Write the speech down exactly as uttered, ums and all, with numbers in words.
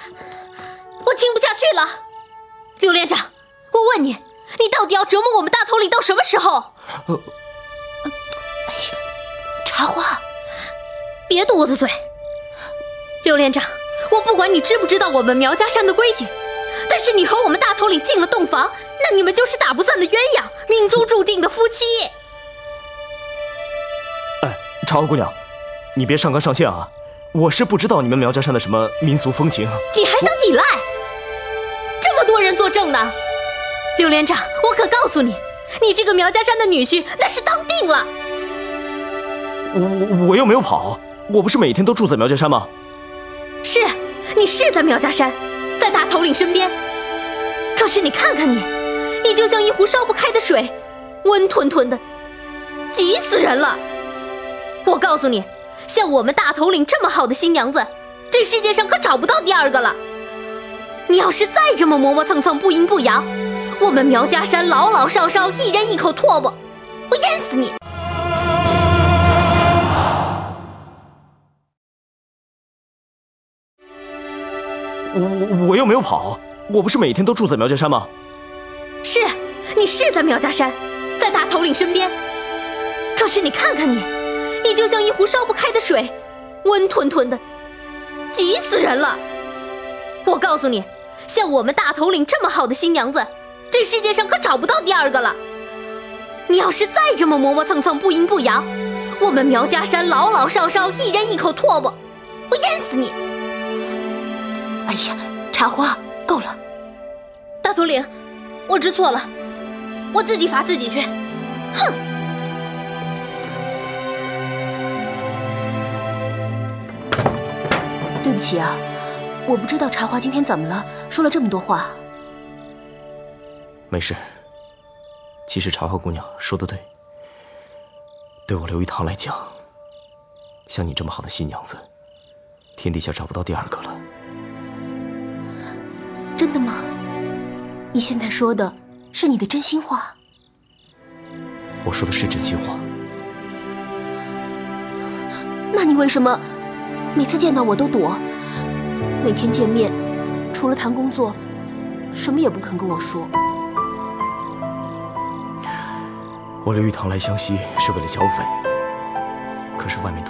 我听不下去了。柳连长，我问你，你到底要折磨我们大头领到什么时候？呃， 哎呀，茶花， 别堵我的嘴。柳连长，我不管你知不知道我们苗家山的规矩，但是你和我们大头领进了洞房，那你们就是打不散的鸳鸯，命中注定的夫妻。 哎，茶花姑娘，你别上纲上线啊！我是不知道你们苗家山的什么民俗风情。 你还想抵赖？这么多人作证呢。柳连长，我可告诉你，你这个苗家山的女婿那是当定了。 我我又没有跑，我不是每天都住在苗家山吗？ 是，你是在苗家山，在大头领身边。可是你看看你，你就像一壶烧不开的水，温吞吞的，急死人了。我告诉你，像我们大头领这么好的新娘子，这世界上可找不到第二个了。你要是再这么磨磨蹭蹭、不阴不阳，我们苗家山老老少少一人一口唾沫，我淹死你！ 我我又没有跑，我不是每天都住在苗家山吗？ 是，你是在苗家山，在大头领身边。可是你看看你，你就像一壶烧不开的水，温吞吞的，急死人了。我告诉你，像我们大头领这么好的新娘子，这世界上可找不到第二个了。你要是再这么磨磨蹭蹭、不阴不阳，我们苗家山老老少少一人一口唾沫，我淹死你！ 哎呀，茶花，够了。 大头领，我知错了，我自己罚自己去。哼！ 对不起啊，我不知道茶花今天怎么了，说了这么多话。 没事，其实茶花姑娘说的对，对我刘玉堂来讲，像你这么好的新娘子，天底下找不到第二个了。 真的吗？你现在说的是你的真心话？ 我说的是真心话。 那你为什么每次见到我都躲？每天见面，除了谈工作，什么也不肯跟我说。 我刘玉堂来湘西是为了剿匪，可是外面